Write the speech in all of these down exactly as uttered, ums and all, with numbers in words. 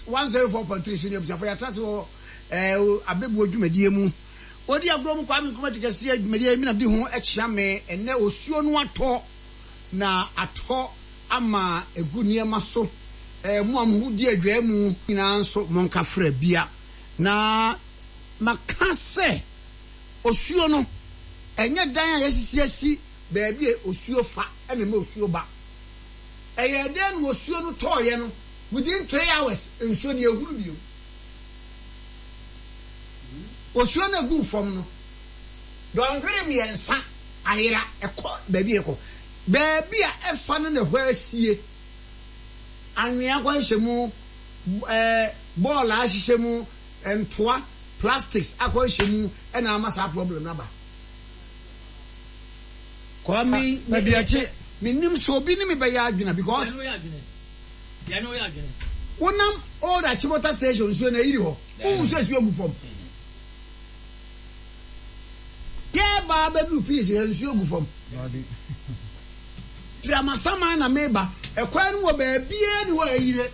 one oh four point three senior busa for ya trust wo eh abebu adwumadie mu odi agro mu kwa me kuma tikasi adwumadie mi na di ho ekyia me ene osuo no ato na ato ama egu niema so eh mu amhu di adwa mu nyina nso monka fra bia na makase osuo no enye dan a yesisi asi baabi osuo fa ene me osuo ba eye den osuo no toye no within three hours ensuo ne ehuru bio osuo na gu fom no don hwere me ensa ayira ekọ baabi ekọ baabi a efa no na hwa asie anwea kwa hyemu eh ball a hyemu entoa plastics akwa hyemu ena amasa problem na ba kwa mi na biache minim so bi ni me be ya adwena because ya no ya adwena wonam all that chibota station so na yiri ho won so asuo gu fom yeah ba ba du piece asuo gu fom drama sama na meba ekwan no ba bia ni wo ayire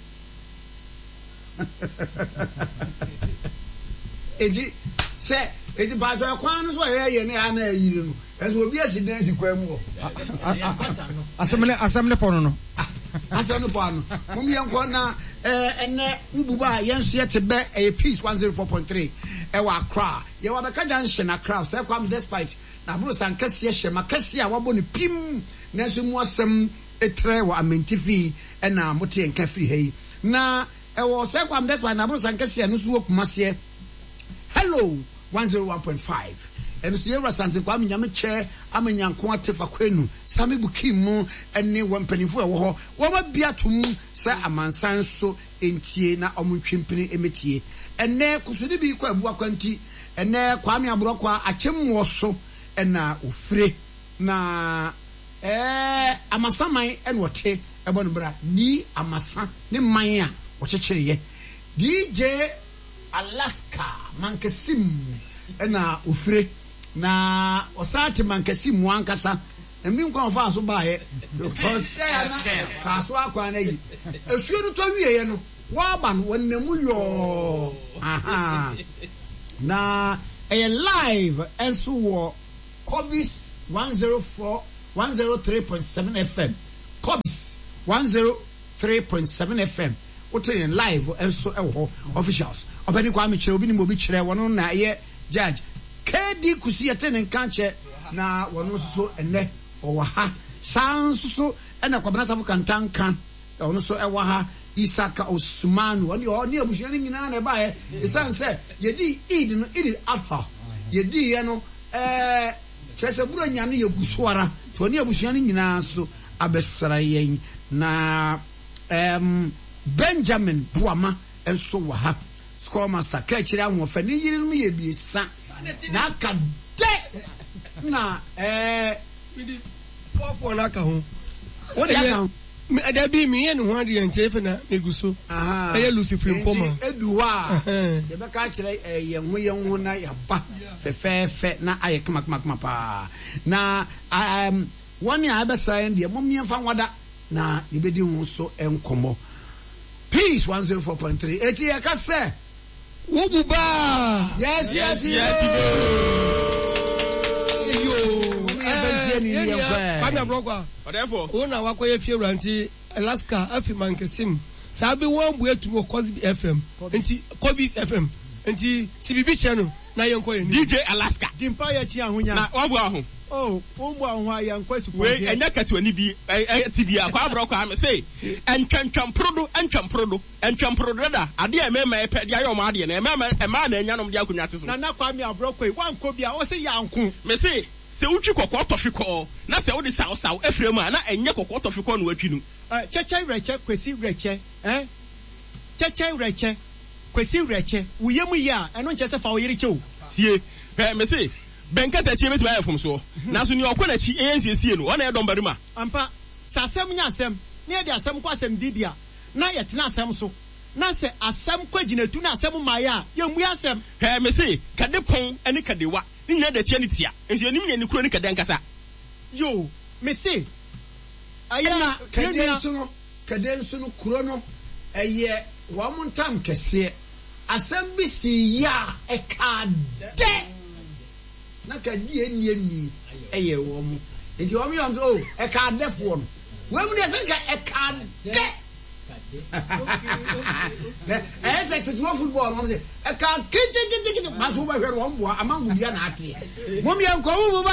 edi se edi ba jo ekwan no so ye ne ha na ayire no enso obi asidan si kwa mu asemle asemle pono no asemle pono mum yenko na eh ene ububa yenso yete be e peace one oh four point three e wa Accra ye wa be ka junction Accra say kwam despite na bro san kase hye makase a wabo ne pim nanso mu asem etre wa amentifi e na mote enka free hey na e wo say kwam despite na bro san kase no so wokumase hello one oh one point five and so yɛwura sanse kwa nyame kyɛ amenyanko atefa kwenu same bukimu ene wampanifo ɛwɔ hɔ wɔba bia tom sɛ amansan so entie na ɔmontwempene emetie ene kusudi bi kwa abu akwanti ene kwa me aborɔkwa akyemmo so ɛna ofire na eh amasaman ɛna wɔte ɛbɔ no bra ni amasa ne man a wɔkyekyereyɛ D J Alaska mankesim ɛna ofire na osati mankasi mu ankasa emi nkwa fa so baaye because na kaso akwa na yi esuo no to wieye no wa ba no wonemu yo aha na e live enso wo Kobis one oh four one oh three point seven F M Kobis one oh three point seven F M wote live enso e wo officials obani kwa me kire obi ni mo bi kire wono na ye judge K D kusi yetene kanche na wono so ene owa ha san so ena kwabana safu kantanka wono so ewa ha Isaka Osman woni oni abushia ni nyina na ba e isan se yedi Eid no Eid Adha yedi ye no eh chese buru nyame ye gusuara to oni abushia ni nyina so abesra yen na em Benjamin Buama enso wa ha score master ka kire ahofa ni yiri no ye biesa na ka de na eh four four na ka ho what dey me ada bi mi yen ho ade ente fe na neguso aha eye Lucifer Mpoma edu wa ye be ka kire ye ho ye ho na ya ba fe fe fe na aye kama kama kama pa na um one ya abesra de mo miemfa wada na ye be di ho so enkomo Peace one oh four point three eti ya ka se Wububa. Yes, yes, yes. yes. Kwame Abrokwa. Therefore, ona wakoye fie ranti Alaska afi mankesim. Sabi won bu etumo Cosby F M. Enti Kobis F M. Enti C B B channel na yenko ye D J Alaska. Dimpa ya chi ahonya. Na wabu aho. Oh, wombo aho ayanko support. We enya katwani bi T V akwa Abrokwa am say entwantwam prodo entwam prodo entwam prodo da ade e mema e pede ayo ma ade na e mema e ma na enya nom de akonya te so. Na na Kwame Abrokwa wanko bia o say yanko. Me say se uchi kokko tofiko na se odi saw saw efrem a na enye kokko tofiko na watwi nu. Eh cheche reche kwesi reche eh cheche reche kwesi reche uyemu ya eno nche se fa o yiri che o. Tie eh me say benkata chi betu ayefom so na so ni okona chi ensesie no ona e don barima ampa sasem nya asem ne de asem kwa asem didia na yetena asem so na se asem kwaginatu na asem maya yemu asem he me say kade pon ene kadewa ni nyina da tia ni tia enso nim nya ni kuro ni kade nkasa yo me say aya kade so no kade so no kuro no ɛyɛ wɔn ntam kɛseɛ asɛm bi si ya ɛka dɛ na ka die nie nie ɛyɛ wɔn nti wɔn yɛ wɔn o ɛka dɛ foɔ no wɔn mu de sɛ ka ɛka dɛ ɛyɛ sɛ tete football wɔn sɛ ɛka kitikiti maso bɛ hwɛ wɔn boa amangu bia na ate mom yɛ nkɔwu bu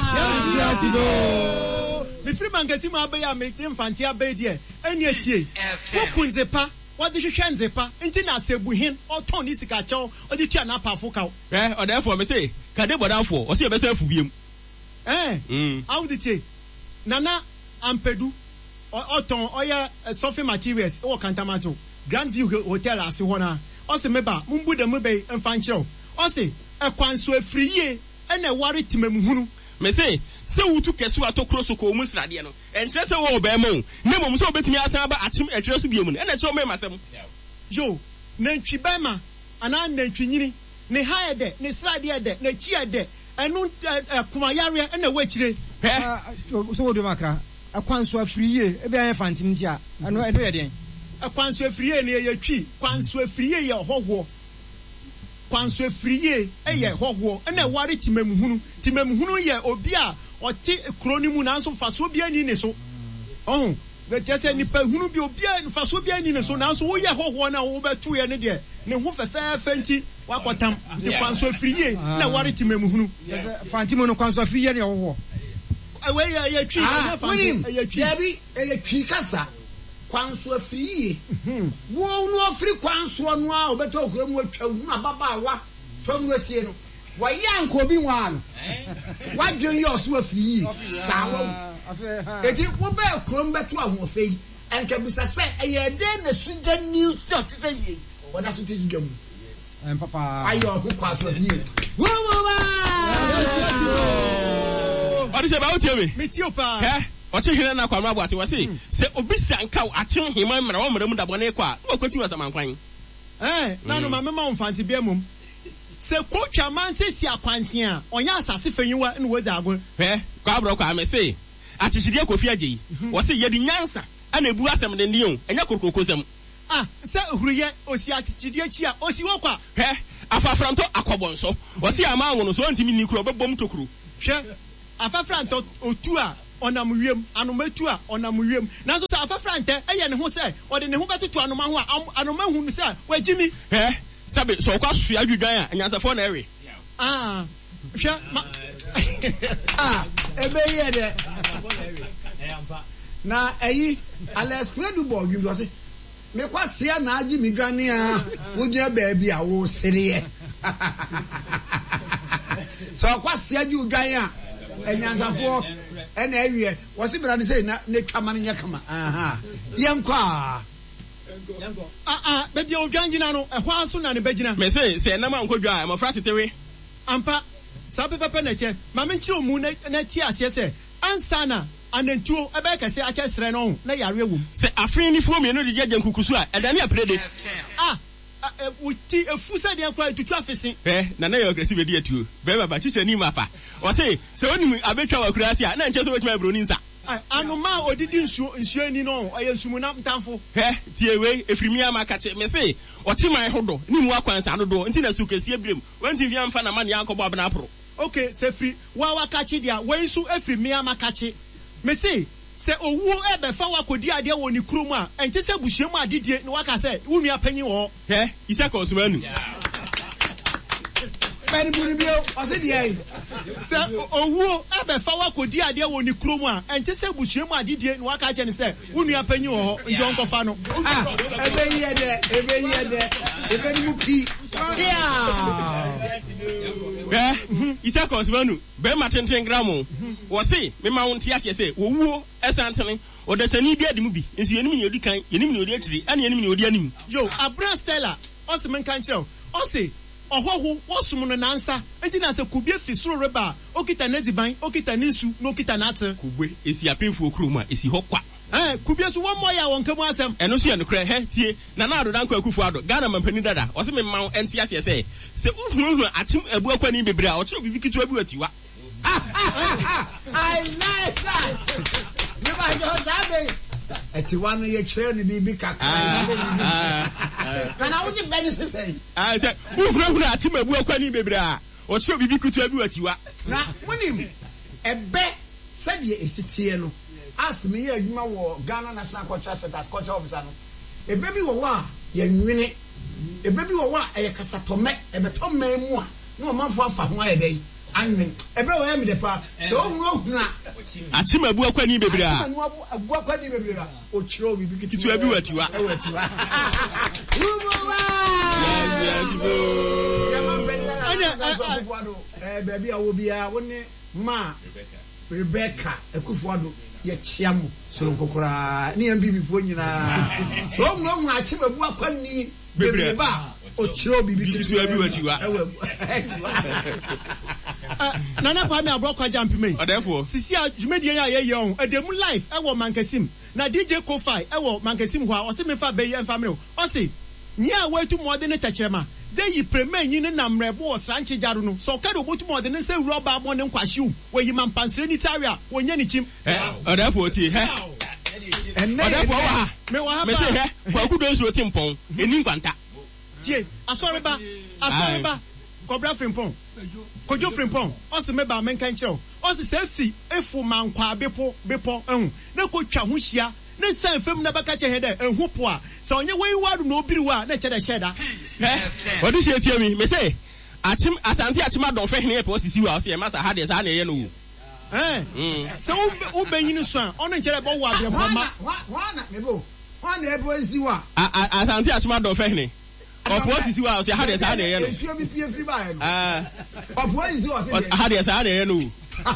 ba mifiri mankasi mu abɛyɛ a mete mfante abɛyɛ deɛ ɛne atie woku nzepa wɔde hwehwɛ nzepa nti na asɛbuhin ɔtɔn ne sika kyɛw ɔde tua na apafo kaw ɛ ɔdɛfoɔ me se kade bɔdanfoɔ ɔse yɛbɛsɛ afu biem ɛ awode tie nana ampedu ɔtɔn ɔyɛ sɔfe materials ɛwɔ kantamato grand view hotel ase hɔ na ɔse meba mumbu da mu bɛyi mfa nkyerɛw ɔse ɛkwanso afiri yie ɛna ɛware timamuhunu me se sɛ wutu kɛse wato kuro so ko mu sradeɛ no ɛnkyerɛ sɛ wɔ ɔbɛɛ ma o na mmom sɛ wobɛtumi asan aba akyem ɛtwerɛ so bio mu no ɛna kyerɛ ɔmɛ masɛm yo nantwi bɛma anaa nantwi nyini ne ha yɛ dɛ ne sradeɛ dɛ n'akyi yɛ dɛ ɛno komayareɛ ɛna ɛwɔ akyire sɛ wode makra akwanso afiri yie ebi ayɛ fantim nti a ɛno ɛno yɛ den akwanso afiri yie ne yɛ twi kwanso afiri yie yɛ hɔhoɔ kwanso afiri yie ɛyɛ hɔhoɔ ɛna ɛware timamuhunu timamuhunu yɛ obi a ɔte kuro no mu nanso faso bi ani ne so ɔho kyerɛ sɛ nipa hunu bi obi a faso bi ani ne so nanso woyɛ hɔhoɔ no a wobɛto yɛ ne deɛ ne ho fɛfɛɛfɛ nti wakɔtam nti kwanso afiri yie na ɛware timamuhunu fantim no kwanso afiri yie ne hɔhoɔ ɛwɛ yɛ yɛ twi ɛyɛ fantim dabi ɛyɛ twi kasa kwanso afiri yie wo no afiri kwanso no a obɛtɔ okura mu atwa hu ababaawa fam no asie no wɔyɛ anka obi nwa no wadwen yɛ ɔso afiri yie saa wɔ eti wo bɛ kurom bɛto ahoɔfɛ yi ɛnka bisa sɛ ɛyɛ dɛn na suga news tɛ ɔte sɛ yie wɔda so te suga mu papa ayɛ ɔho kwanso afiri yie wo wo ba ɔde sɛ bawo tie me metio paa ɔkye hwene na kwama aboate wɔ se sɛ obi sanka akye hema mmara wɔ mmara mu dabɔne kɔ a na wakɔti wɔ samankwan eh na no ma mema wo mfante bia mom sɛ kotwa man sɛ si akwanten a ɔnyɛ asase fanyiwa ne wɔdze ago hɛ kɔ aborɔ kɔ ame se akyehyedeɛ kofi agye yi wɔ se yɛde nyansa ana ebu asɛm de ne o ɛnyɛ korokoko sɛm ah sɛ huruyɛ osi akyehyedeɛ kyi a osi wɔ kwa hɛ afafranto akɔbɔnso wɔ se ama anwono so ntimi ni kuro bɛbɔm tokuro hwɛ afafranto otu a onam wiem anometu a onam wiem nanso ta afafrantɛ ɛyɛ ne ho sɛ ɔde ne ho bɛtoto anoma ho a anoma hu sɛ wagimi hɛ sabe so kwa so adwudwan a nyansafo na ɛwe ah hwɛ ah ebe yɛ dɛ na ɛyi Alex Credible wi wɔ se me kwasia na agye mi dwane a wo gyina baabi a wo sereɛ so kwasia gye dwan a enyansafo ena ewie wose bra ne sei na ne twama ne nyakama aha yenkɔ a ah ah be dia odwangyina no ɛhɔ aso na ne bagina me sei se na ma nkodwa a mafra tetewe ampa sabe pepe na che ma me nkyire omu na na ti ase se ansa na anantuo ebe kase akyɛ srɛ no na yare wom se afren ni fuo me no de gye nkukusu a ɛda ne aprede ah uti efusa de akwa tutu afese eh na na yo kresi be di atuo be baba chiche ni mapa o se se oni abetwa wa kurasi a na nche so wetima broni nsa anoma odidi nsuo nsuo ni no oye nsumu na mtamfo eh tiewe efirimi amaka che me se otiman hodo ni mu akwansa dodo nti na su kesi ebrem wanti fi amfa na ma ne yakobo abna apro okay se free wa wakachi dia wen su efirimi amaka che me se se owu ebe fa wakodi ade wo ni kurom a enti se buhiem adedie ni waka se wunu apanyi wo he isa ko so manu bani buni bio o se die se owu ebe fa wakodi ade wo ni kurom a enti se buhiem adedie ni waka che ni se wunu apanyi wo njo nkofa no ah ebe ye de ebe ye de ebe ni mu pi yeah eh isa ko so manu be ma tenten gramo wo se me ma won tie ase se wo wuo esantene o de sani bi adimu bi nso yenim ne odi kan yenim ne odi akiri ane yenim ne odi anim yo abra stella o se men kan kyerɛ o se ohwoho wosum no nansa enti na se kubie fi soro reba okita nediban okita ninsu no okita nate kubwe esi apemfu okrum a esi hɔ kwa eh kubie so wo moya won kamu asɛm ɛno so yɛ no kra he tie na na adodan kwa kufu ado Ghana mampani dada o se me ma enti ase se se uhuru atim abu akwani bebre a o kyerɛ bibi kitu abi watiwa I like that. You might just have it. Eti one ye chere ni bibi kakra. Na na wonye bani sesei. Ah, say, who who na ati mabu akwani bebre a. O chere bibi kutu abi watiwa. Na wonim ebe said ye esitie no. As me ye adwuma wo Ghana National Cultural Center culture officer no. Ebe bi wo wa ye nwene. Ebe bi wo wa e kasatome ebe to mamu a na o manfo afa ho aye dai. Anwen ebe wo ya me de pa. So ohunu ohunu a ati mabu akwani bebre a. Ati mabu akwani bebre a. O chere obi bi kitu abi watiwa. E watiwa. Ubuwa. Eh baby a wo bia woni ma Rebecca Ekufuado ye chiamu so nkokora ne yam bibifo nyina so no no achi babu akwani bebre ba o chiro bibi kitu abi watiwa nana kwa me abrokwa jump me odefo sisi a dwumedie ya ye ye on edemu live e wo Mankasim na D J Kofai e wo Mankasim ho a o se me fa be ye mfa me o se nya wetu mode ne tachirema de yi prema nyi ne namrebo o sranche jaru no so ka do botu mode ne se roba mo ne nkwahyew wo yi mampansre ni taria wo nya ni chim eh odefo ti he odefo wa ha me wa ha me se he kwa ku do so timpon eni nkwanta tie asoreba asoreba Cobra Frimpong Kojo Frimpong o se me ba men kan kire o se se efu mankwa bepo bepo ehun na ko twa ho hia na san fam na baka che he de ehun po a so onye we wadu na obiri wa na che de sheda eh odi she tie mi me say achim asante achim adon fe hene e po sisi wa o se e masa ha de sa na ye no eh so u benyin so a ono chere bo wa de po ma wa na mebo wa na e bo sisi wa asante achim adon fe hene Opo sisi wa o se ha de sa na ye no esi obi pie free ba ye no ah opo sisi wa se ha de sa na ye no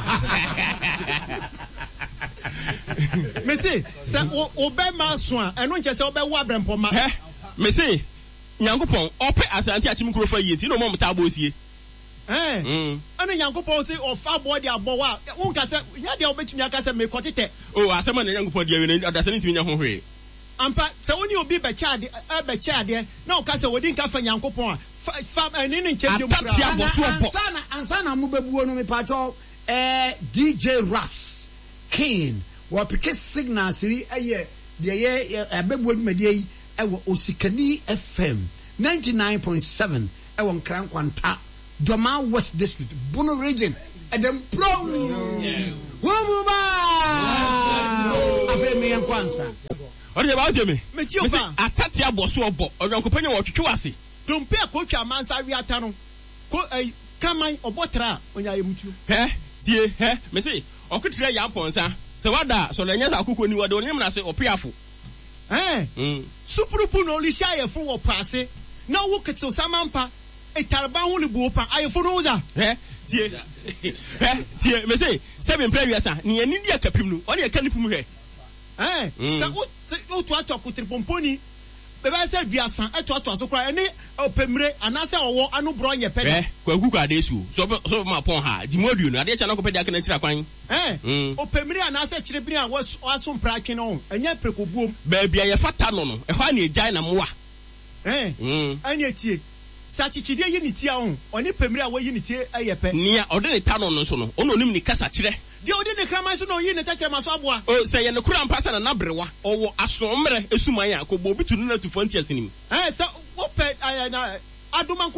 me say se o be ma so a eno nche se o be wa brempo ma eh me say Nyankopon ope asante achim kuro fa yie ti no mo mta abo sie eh mm ana Nyankopon say o fa bo de abo wa won ka se nya de obetumi aka se me kotete o asema na Nyankopon de we na adase ni tumi nya ho hwe ampa se woni obi be cha de be cha de na o ka se wodi nka fa Nyankopon a fa eni ni nche de mu atati aboso opo ansana ansana mu bebuo no me pacho eh D J Ras King wo pick signal siri eye de ye abebuo dwumade yi ewo Osikani F M ninety-nine point seven ewo Nkran Kwanta Doma West District Bono region edem pro wububa abe me yankwansa ori ba o me me ti o ba atati aboso obo Onyankopon wo twetwe ase dompe akotwa mansa wi ata no ko eh kaman obotra onya yemutu eh tie eh me say okotre ya ponsa se wada so lenya sa akoko ni wada onyem na se opiafo eh mm supurupu no oli sha yefo wo paase na wo keto samampa etarba hu le buopa ayefo no uza eh tie eh tie me say seven previous a ni ani dia kapim no oni e kanipu mu he eh sa wo to ato kotripomponi beba se duasan eto ato asokra ene opemre anase owo anu bro nye pede eh kwagu kwa desu so so ma pon ha di modu no ade cha na ko pede aka na kira kwan eh opemre anase kirebiri a waso mpra twe no enya prekobuom ba bia ye fata no no e hwa na ejai na moa eh anya tie sa chichide yi ni tie ho oni pemre a wayi ni tie ayepe nia ode ne ta no no so no ono onim ni kasa kire de odi ne kraman so no yi ne tachire maso aboa o se ye ne kura mpasa na nabrewa owo asomre esuman ya ko bo bitu no na tu fonti asinim eh sa wo pe na aduma